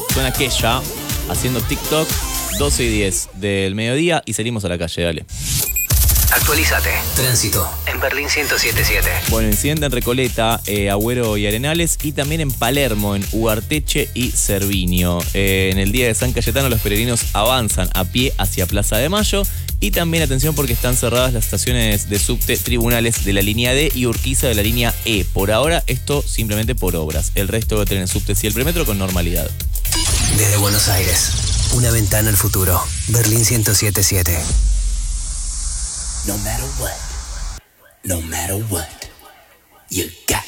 Suena Kesha haciendo TikTok, 12 y 10 del mediodía y salimos a la calle, dale. Actualízate. Tránsito en Berlín 107.7. Bueno, incidente en Recoleta, Agüero y Arenales, y también en Palermo, en Ugarteche y Cerviño. En el día de San Cayetano los peregrinos avanzan a pie hacia Plaza de Mayo. Y también atención porque están cerradas las estaciones de subte Tribunales de la línea D y Urquiza de la línea E. Por ahora esto simplemente por obras. El resto de trenes subtes y el premetro con normalidad. Desde Buenos Aires, una ventana al futuro. Berlín 107.7. No matter what, you got